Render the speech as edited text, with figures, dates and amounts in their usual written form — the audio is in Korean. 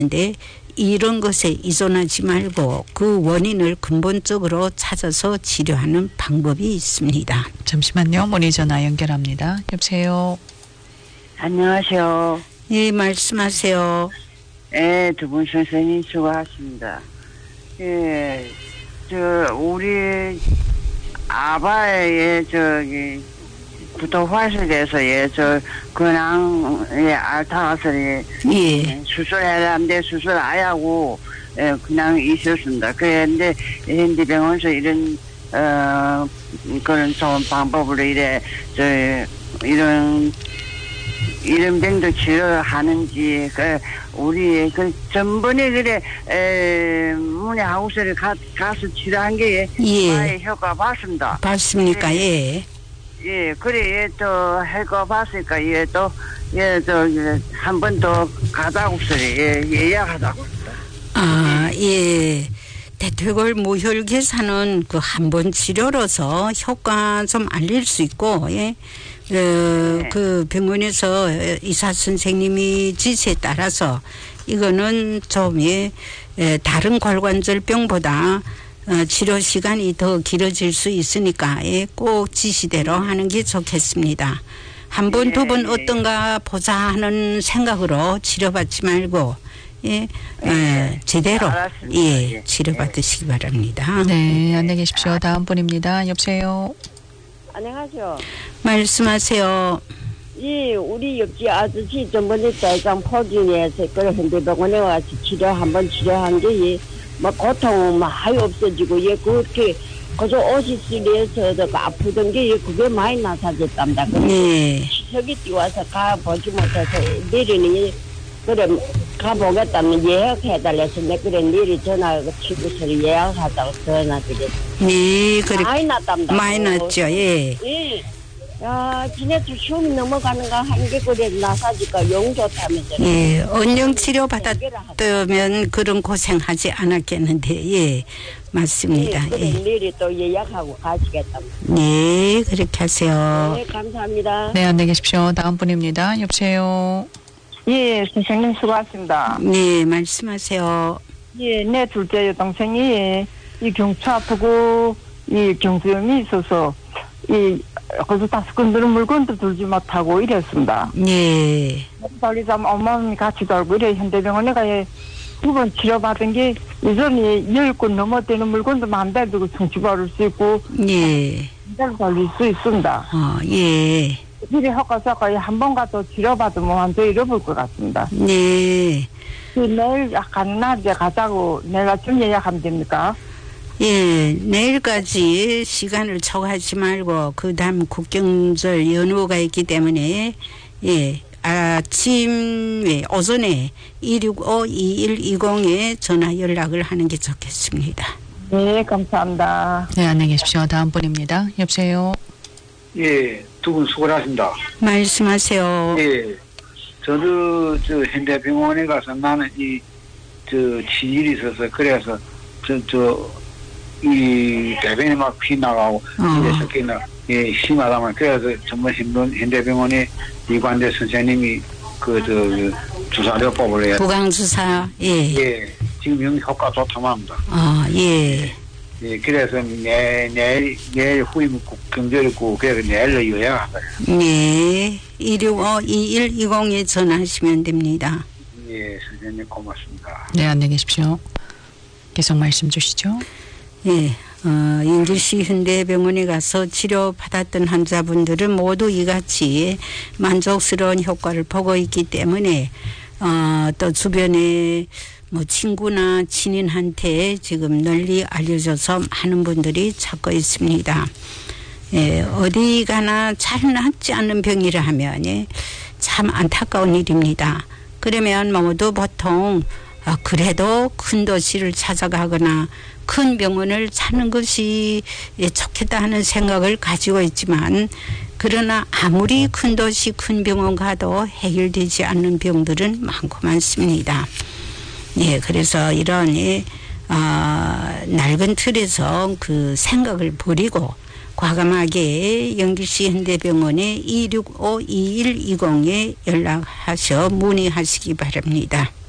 근데 이런 것에 의존하지 말고 그 원인을 근본적으로 찾아서 치료하는 방법이 있습니다. 잠시만요. 문의 전화 연결합니다. 여보세요. 안녕하세요. 예, 말씀하세요. 예, 두 분 선생님 수고하십니다. 예, 우리 아바의 구토화실에서 근황 앓다가서 수술해야 하는데 수술 안 하고 그냥 있었습니다. 그런데 현대병원에서 이런 그런 좋은 방법으로 이런 병도 치료하는지 우리 전번에 문의하고서 가서 치료한 게 효과 봤습니다. 봤습니까? 예. 예, 그래, 또, 할거 봤으니까, 한 번 더 가자고, 예약하자고. 아, 예. 대퇴골 무혈계사는 그 한 번 치료로서 효과 좀 알릴 수 있고, 예. 그 병원에서 의사 선생님이 지시에 따라서 이거는 좀, 다른 골관절병보다 치료 시간이 더 길어질 수 있으니까 꼭 지시대로 하는 게 좋겠습니다. 한 번, 두 번 어떤가 보자 하는 생각으로 치료받지 말고 제대로 치료받으시기 바랍니다. 네, 안녕히 계십시오. 다음 분입니다. 여보세요. 안녕하세요. 말씀하세요. 예, 우리 옆집 아저씨 전번에 대장 포진에서 그 현대병원에 와서 한번 치료한 게 고통 많이 없어지고 그렇게 그저 오시스리에서 아프던 게 그게 많이 나타졌답니다. 네. 저기 뛰어와서 가보지 못해서 내리는 그래 가보겠다면 예약해달래서 그래 내리 전화 치고서 예약하자고 전화드렸어요. 네, 그래. 많이 났답니다. 많이 났죠, 예. 예. 야, 지네도 시험이 넘어가는가 한 게 그래 나사지가 영 좋다면서. 예, 언영 치료 받았다면 그런 고생하지 않았겠는데, 예, 맞습니다. 예, 그래 내일 또 예약하고 가시겠답니다. 네, 그렇게 하세요. 네, 감사합니다. 네, 안녕히 계십시오. 다음 분입니다. 여보세요. 예, 선생님 수고하십니다. 네, 말씀하세요. 예, 내 둘째 여동생이 이 경추 아프고 이 경수염이 있어서 거기서 다섯 건드는 물건도 들지 못하고 이랬습니다. 네. 달리자면 어머니 같이 달고 이래 현대병원에 가야 두 번 치료받은 게 여전히 10건 넘어되는 물건도 만달 들고 성취받을 수 있고 네. 한달 달릴 수 있습니다. 예. 이래 효과서 거의 한 번 가도 치료받으면 완전 잃어볼 것 같습니다. 네. 내일 가는 날 이제 가자고 내가 좀 예약하면 됩니까? 예, 내일까지 시간을 초과하지 말고 그 다음 국경절 연휴가 있기 때문에 아침 오전에 265-2120에 전화 연락을 하는 게 좋겠습니다. 네, 감사합니다. 네, 안녕히 계십시오. 다음 분입니다. 여보세요. 예, 두 분 수고하십니다. 말씀하세요. 예, 저도 현대병원에 가서 나는 치질이 있어서 그래서 이 대변이 막 피 나가고 이래서 꽤나 심하다면 그래서 정말 힘든 현대병원에 이관대 선생님이 주사료법을 해야 구강주사 지금 효과 좋다고 합니다. 예, 그래서 내일 후임 경절 있고 그래서 내일로 요약하고요. 네, 265-2120에 전화하시면 됩니다. 예, 선생님 고맙습니다. 네, 안녕히 계십시오. 계속 말씀 주시죠. 예, 인주시 현대병원에 가서 치료받았던 환자분들은 모두 이같이 만족스러운 효과를 보고 있기 때문에 또 주변에 친구나 친인한테 지금 널리 알려져서 많은 분들이 찾고 있습니다. 예, 어디 가나 잘 낫지 않는 병이라 하면 참 안타까운 일입니다. 그러면 모두 보통 그래도 큰 도시를 찾아가거나 큰 병원을 찾는 것이 좋겠다 하는 생각을 가지고 있지만 그러나 아무리 큰 도시 큰 병원 가도 해결되지 않는 병들은 많고 많습니다. 예, 그래서 이런 낡은 틀에서 그 생각을 버리고 과감하게 영주시 현대병원에 265-2120에 연락하셔 문의하시기 바랍니다.